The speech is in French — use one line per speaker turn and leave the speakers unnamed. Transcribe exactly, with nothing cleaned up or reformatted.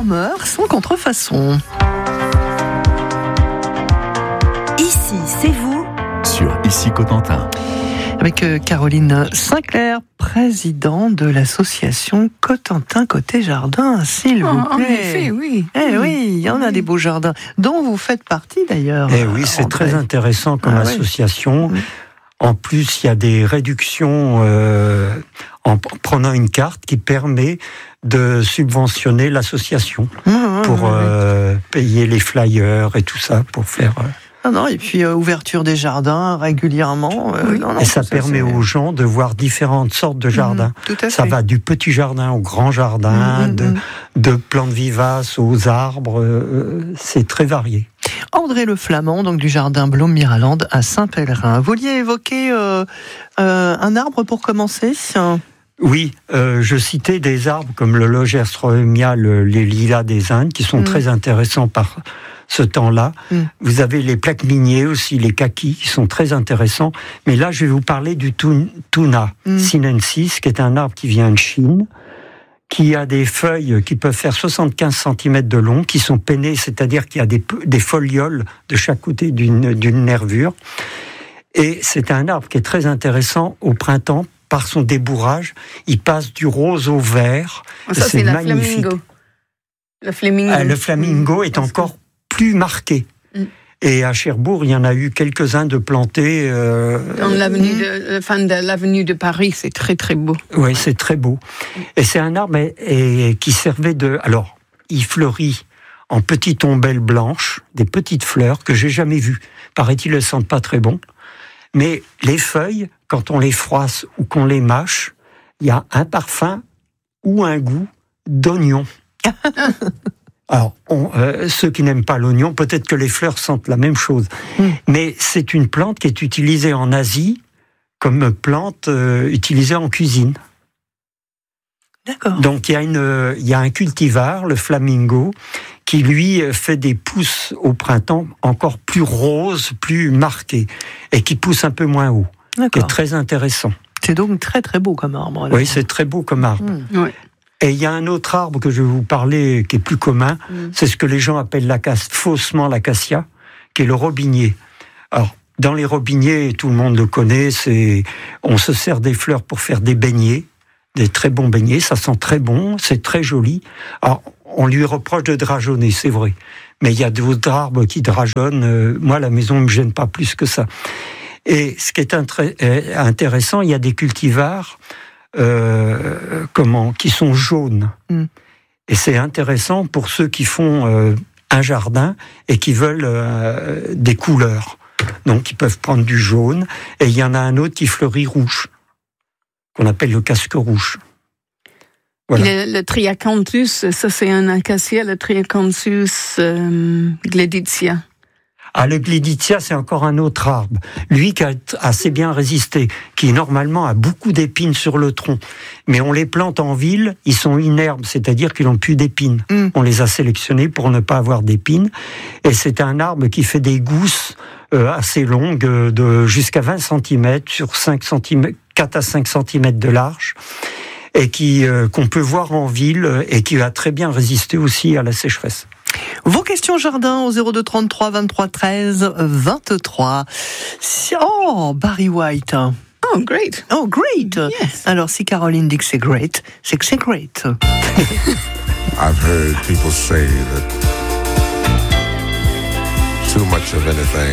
Farmer sans contrefaçon.
Ici, c'est vous.
Sur Ici Cotentin.
Avec Caroline Sinclair, présidente de l'association Cotentin Côté Jardin, s'il vous
Oh,
plaît.
en effet, oui.
Eh oui, il y en a des beaux jardins, dont vous faites partie d'ailleurs.
Eh oui, c'est
André.
très intéressant comme
Ah ouais.
association.
Oui.
En plus, il y a des réductions euh, en p- prenant une carte qui permet de subventionner l'association
Mmh, mmh,
pour
mmh,
euh, payer les flyers et tout ça pour faire. euh,
Ah non, et puis euh, ouverture des jardins régulièrement. euh,
Oui.
non, non,
et ça
tout
permet
c'est-
aux gens de voir différentes sortes de jardins.
Mmh, tout à
Ça
fait.
va du petit jardin au grand jardin,
Mmh, mmh,
de,
mmh.
de plantes vivaces aux arbres. euh, c'est très varié.
André Le Flamand, donc du jardin Blum-Miraland à Saint-Pèlerin. Vous vouliez évoquer euh, euh, un arbre pour commencer ?
Oui, euh, je citais des arbres comme le Logestromia, le, les lilas des Indes, qui sont
Mm.
très intéressants par ce temps-là.
Mm.
Vous avez les plaques miniers aussi, les kakis, qui sont très intéressants. Mais là, je vais vous parler du tun- tuna
Mm.
sinensis, qui est un arbre qui vient de Chine, qui a des feuilles qui peuvent faire soixante-quinze centimètres de long, qui sont pennées, c'est-à-dire qu'il y a des, pe- des folioles de chaque côté d'une, d'une nervure. Et c'est un arbre qui est très intéressant au printemps par son débourrage. Il passe du rose au vert.
Ça, c'est,
c'est
la
magnifique.
flamingo. Le flamingo.
Ah, le flamingo est
Parce que-
encore plus marqué.
Mm.
Et à Cherbourg, il y en a eu quelques-uns de plantés. Euh,
Dans l'avenue de, enfin, de l'avenue de Paris, c'est très très beau.
Oui, c'est très beau. Et c'est un arbre et, et qui servait de... Alors, il fleurit en petites ombelles blanches, des petites fleurs que j'ai jamais vues. Paraît-il, elles sentent pas très bon. Mais les feuilles, quand on les froisse ou qu'on les mâche, il y a un parfum ou un goût d'oignon. Alors, on, euh, ceux qui n'aiment pas l'oignon, peut-être que les fleurs sentent la même chose.
Mm.
Mais c'est une plante qui est utilisée en Asie comme plante euh, utilisée en cuisine.
D'accord.
Donc il y a une, il y a un cultivar, le flamingo, qui lui fait des pousses au printemps encore plus roses, plus marquées, et qui pousse un peu moins haut, qui est
D'accord.
très intéressant.
C'est donc très très beau comme arbre. alors.
Oui, c'est très beau comme arbre.
Mmh.
Ouais.
Et il y a un autre arbre que je vais vous parler qui est plus commun,
Mm.
c'est ce que les gens appellent l'acac- faussement l'acacia, qui est le robinier. Alors, dans les robiniers, tout le monde le connaît, c'est, on se sert des fleurs pour faire des beignets, des très bons beignets, ça sent très bon, c'est très joli. Alors, on lui reproche de drageonner, c'est vrai. Mais il y a d'autres arbres qui drageonnent. Euh, moi, la maison ne me gêne pas plus que ça. Et ce qui est intré- euh, intéressant, il y a des cultivars euh, comment, qui sont jaunes.
Mm.
Et c'est intéressant pour ceux qui font euh, un jardin et qui veulent euh, des couleurs. Donc, ils peuvent prendre du jaune. Et il y en a un autre qui fleurit rouge, qu'on appelle le casque rouge. Voilà.
Le, le Triacanthus, ça c'est un acacia, le Triacanthus euh, gleditia.
Ah, le Gleditia, c'est encore un autre arbre. Lui qui a assez bien résisté, qui normalement a beaucoup d'épines sur le tronc. Mais on les plante en ville, ils sont inerbes, c'est-à-dire qu'ils n'ont plus d'épines.
Mm.
On les a sélectionnés pour ne pas avoir d'épines. Et c'est un arbre qui fait des gousses euh, assez longues, euh, de jusqu'à vingt centimètres sur cinq centimètres, quatre à cinq centimètres de large. Et qui, euh, qu'on peut voir en ville et qui a très bien résisté aussi à la sécheresse.
Vos questions jardin au zéro deux trente-trois vingt-trois treize vingt-trois. Si- Oh, Barry White.
Oh, great.
Oh, great.
Yes.
Alors, si Caroline dit que c'est great, c'est que c'est great.
I've heard people say that too much of anything